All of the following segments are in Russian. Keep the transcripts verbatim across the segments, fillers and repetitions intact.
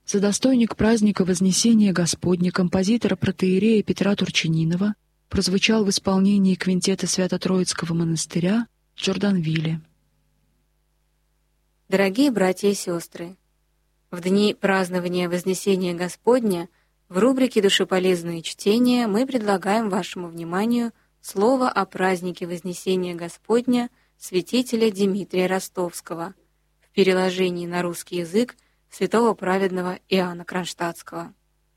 За достойник праздника Вознесения Господня композитора протоиерея Петра Турчининова прозвучал в исполнении квинтета Свято-Троицкого монастыря в Джорданвилле. Дорогие братья и сестры, в дни празднования Вознесения Господня в рубрике «Душеполезные чтения» мы предлагаем вашему вниманию слово о празднике Вознесения Господня святителя Димитрия Ростовского в переложении на русский язык святого праведного Иоанна Кронштадтского.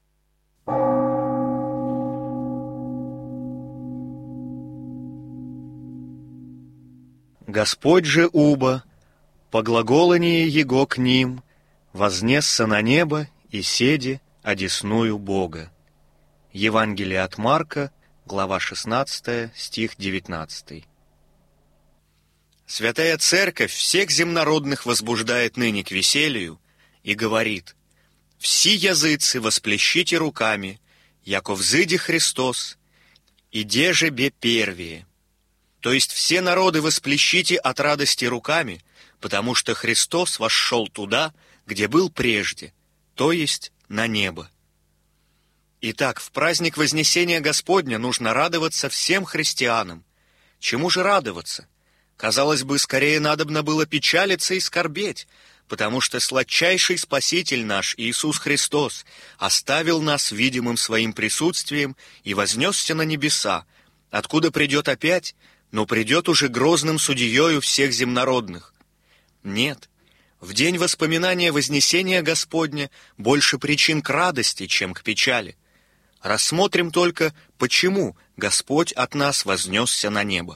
Господь же уба, по глаголании Его к ним, вознесся на небо и седи одесную Бога. Евангелие от Марка, глава шестнадцатая, стих девятнадцатый. Святая Церковь всех земнородных возбуждает ныне к веселью и говорит: «Все языцы восплещите руками, яко взыди Христос, иде же бе первие». То есть все народы восплещите от радости руками, потому что Христос вошел туда, где был прежде, то есть на небо. Итак, в праздник Вознесения Господня нужно радоваться всем христианам. Чему же радоваться? Казалось бы, скорее надобно было печалиться и скорбеть, потому что сладчайший Спаситель наш, Иисус Христос, оставил нас видимым своим присутствием и вознесся на небеса, откуда придет опять, но придет уже грозным судьею всех земнородных. Нет, в день воспоминания Вознесения Господня больше причин к радости, чем к печали. Рассмотрим только, почему Господь от нас вознесся на небо.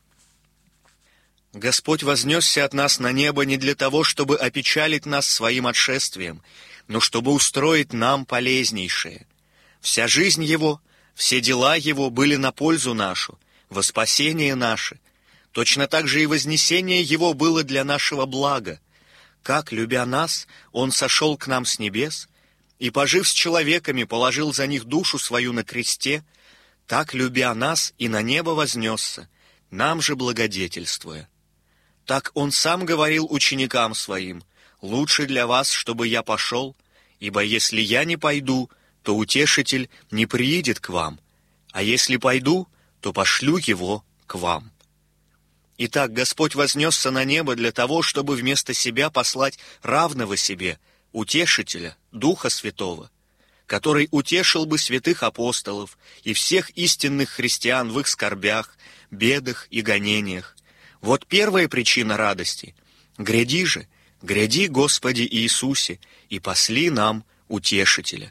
Господь вознесся от нас на небо не для того, чтобы опечалить нас своим отшествием, но чтобы устроить нам полезнейшее. Вся жизнь Его, все дела Его были на пользу нашу, во спасение наше. Точно так же и вознесение Его было для нашего блага. Как, любя нас, Он сошел к нам с небес и, пожив с человеками, положил за них душу свою на кресте, так, любя нас, и на небо вознесся, нам же благодетельствуя. Так Он сам говорил ученикам Своим: «Лучше для вас, чтобы я пошел, ибо если я не пойду, то Утешитель не приидет к вам, а если пойду, то пошлю Его к вам». Итак, Господь вознесся на небо для того, чтобы вместо себя послать равного себе, Утешителя, Духа Святого, который утешил бы святых апостолов и всех истинных христиан в их скорбях, бедах и гонениях. Вот первая причина радости. Гряди же, гряди, Господи Иисусе, и посли нам Утешителя.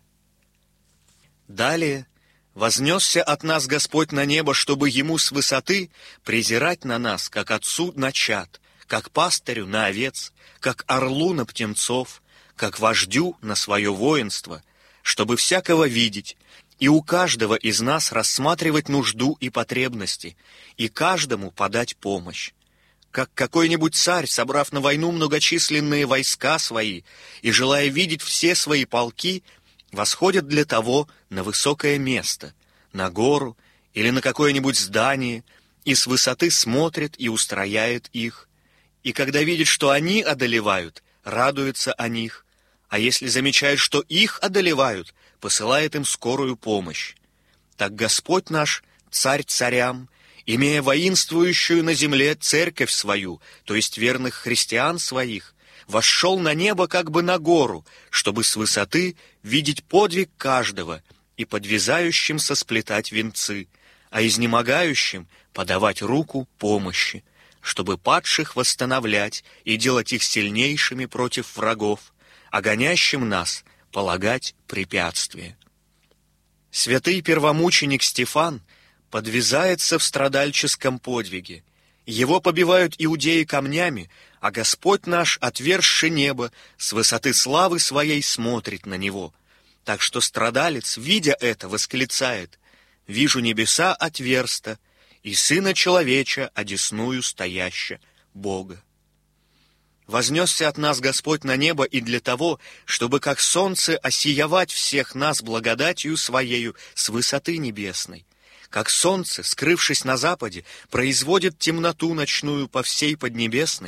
Далее вознесся от нас Господь на небо, чтобы Ему с высоты презирать на нас, как Отцу на чад, как пастырю на овец, как орлу на птенцов, как вождю на свое воинство, чтобы всякого видеть, и у каждого из нас рассматривать нужду и потребности, и каждому подать помощь. Как какой-нибудь царь, собрав на войну многочисленные войска свои и желая видеть все свои полки, восходят для того на высокое место, на гору или на какое-нибудь здание, и с высоты смотрит и устрояет их. И когда видит, что они одолевают, радуется о них, а если замечает, что их одолевают, посылает им скорую помощь. Так Господь наш, царь царям, имея воинствующую на земле церковь свою, то есть верных христиан своих, вошел на небо как бы на гору, чтобы с высоты видеть подвиг каждого и подвязающимся сплетать венцы, а изнемогающим подавать руку помощи, чтобы падших восстановлять и делать их сильнейшими против врагов, а гонящим нас полагать препятствия. Святый первомученик Стефан подвязается в страдальческом подвиге. Его побивают иудеи камнями, а Господь наш, отверзши небо, с высоты славы своей смотрит на него. Так что страдалец, видя это, восклицает: «Вижу небеса отверста, и Сына Человеча одесную стояща Бога». Вознесся от нас Господь на небо и для того, чтобы как солнце осиявать всех нас благодатью Своею с высоты небесной. Как солнце, скрывшись на западе, производит темноту ночную по всей Поднебесной,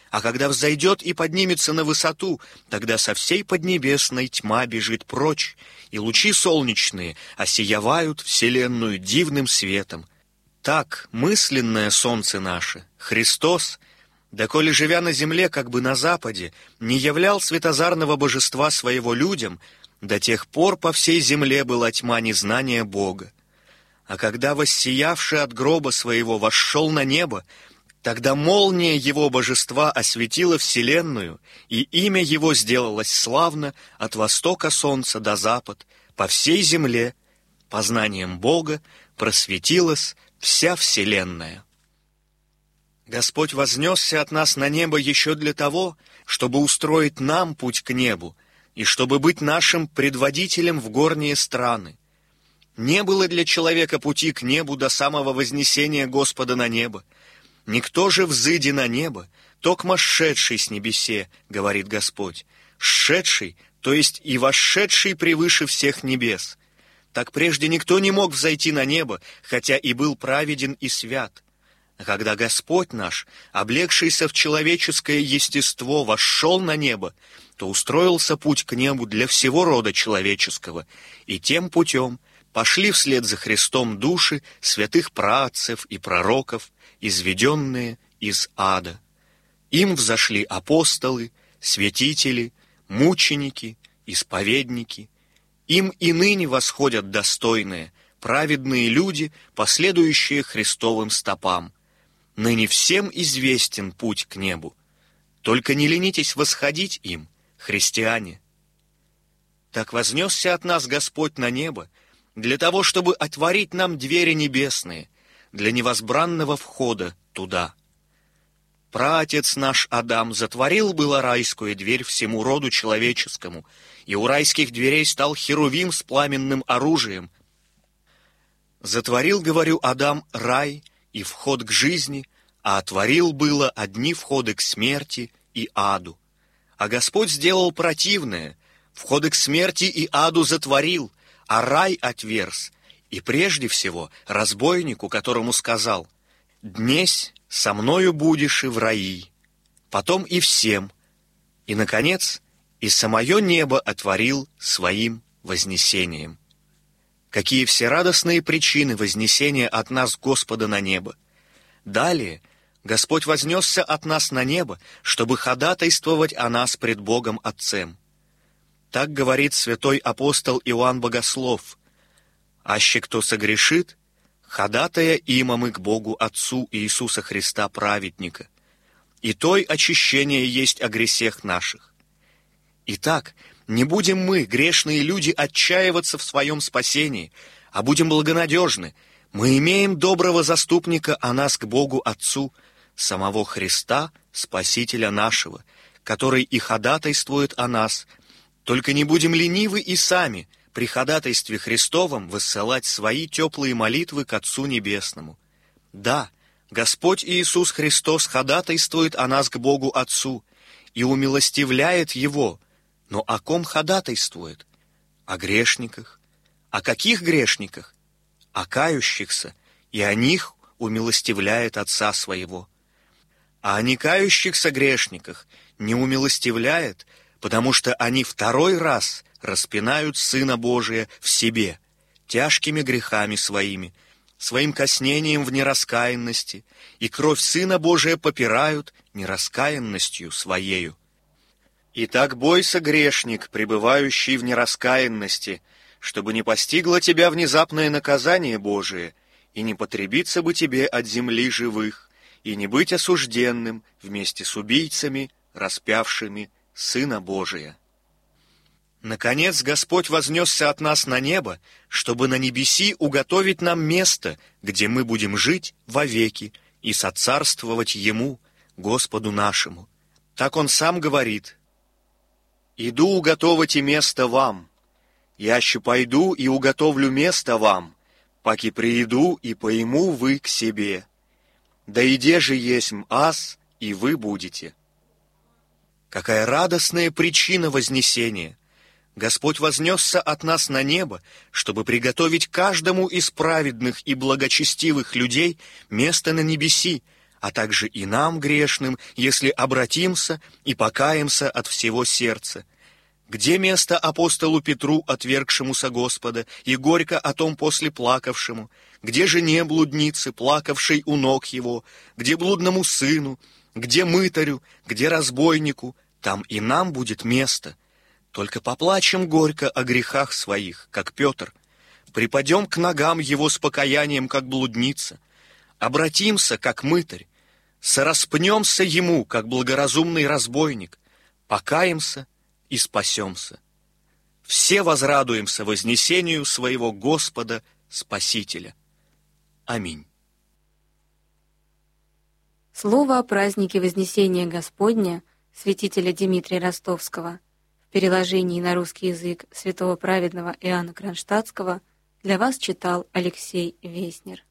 А когда взойдет и поднимется на высоту, тогда со всей поднебесной тьма бежит прочь, и лучи солнечные осиявают вселенную дивным светом. Так мысленное солнце наше, Христос, доколе, живя на земле, как бы на западе, не являл светозарного божества своего людям, до тех пор по всей земле была тьма незнания Бога. А когда, воссиявший от гроба своего, вошел на небо, тогда молния его божества осветила вселенную, и имя его сделалось славно от востока солнца до запад, по всей земле, познанием Бога просветилась вся вселенная. Господь вознесся от нас на небо еще для того, чтобы устроить нам путь к небу, и чтобы быть нашим предводителем в горние страны. Не было для человека пути к небу до самого вознесения Господа на небо. Никто же взыди на небо, токмо сшедший с небесе, говорит Господь, сшедший, то есть и вошедший превыше всех небес. Так прежде никто не мог взойти на небо, хотя и был праведен и свят. А когда Господь наш, облегшийся в человеческое естество, вошел на небо, то устроился путь к небу для всего рода человеческого, и тем путем пошли вслед за Христом души святых праотцев и пророков, изведенные из ада. Им взошли апостолы, святители, мученики, исповедники. Им и ныне восходят достойные, праведные люди, последующие Христовым стопам. Ныне всем известен путь к небу. Только не ленитесь восходить им, христиане. Так вознесся от нас Господь на небо, для того, чтобы отворить нам двери небесные, для невозбранного входа туда. Праотец наш Адам затворил было райскую дверь всему роду человеческому, и у райских дверей стал херувим с пламенным оружием. Затворил, говорю, Адам рай и вход к жизни, а отворил было одни входы к смерти и аду. А Господь сделал противное, входы к смерти и аду затворил, а рай отверз, и прежде всего разбойнику, которому сказал: «Днесь со мною будешь и в раи», потом и всем, и, наконец, и самое небо отворил своим вознесением. Какие всерадостные причины вознесения от нас Господа на небо! Далее Господь вознесся от нас на небо, чтобы ходатайствовать о нас пред Богом Отцем. Так говорит святой апостол Иоанн Богослов: «Аще кто согрешит, ходатая имамы к Богу Отцу Иисуса Христа праведника, и той очищение есть о гресех наших». Итак, не будем мы, грешные люди, отчаиваться в своем спасении, а будем благонадежны. Мы имеем доброго заступника о нас к Богу Отцу, самого Христа, Спасителя нашего, который и ходатайствует о нас. Только не будем ленивы и сами при ходатайстве Христовом высылать свои теплые молитвы к Отцу Небесному. Да, Господь Иисус Христос ходатайствует о нас к Богу Отцу и умилостивляет Его. Но о ком ходатайствует? О грешниках. О каких грешниках? О кающихся, и о них умилостивляет Отца Своего. А о некающихся грешниках не умилостивляет, потому что они второй раз распинают Сына Божия в себе, тяжкими грехами своими, своим коснением в нераскаянности, и кровь Сына Божия попирают нераскаянностью своею. Итак, бойся, грешник, пребывающий в нераскаянности, чтобы не постигло тебя внезапное наказание Божие, и не потребиться бы тебе от земли живых, и не быть осужденным вместе с убийцами, распявшими Сына Божия. Наконец, Господь вознесся от нас на небо, чтобы на небеси уготовить нам место, где мы будем жить вовеки и соцарствовать Ему, Господу нашему. Так Он сам говорит: «Иду уготовать и место вам. Яще пойду и уготовлю место вам, паки прииду и пойму вы к себе. Да иде же есмь аз, и вы будете». Какая радостная причина вознесения! Господь вознесся от нас на небо, чтобы приготовить каждому из праведных и благочестивых людей место на небеси, а также и нам, грешным, если обратимся и покаемся от всего сердца. Где место апостолу Петру, отвергшемуся Господа, и горько о том после плакавшему? Где жене блудницы, плакавшей у ног его? Где блудному сыну? Где мытарю? Где разбойнику? Там и нам будет место. Только поплачем горько о грехах своих, как Петр. Припадем к ногам его с покаянием, как блудница. Обратимся, как мытарь. Сораспнемся ему, как благоразумный разбойник. Покаемся и спасемся. Все возрадуемся вознесению своего Господа Спасителя. Аминь. Слово о празднике Вознесения Господня святителя Дмитрия Ростовского в переложении на русский язык святого праведного Иоанна Кронштадтского для вас читал Алексей Веснер.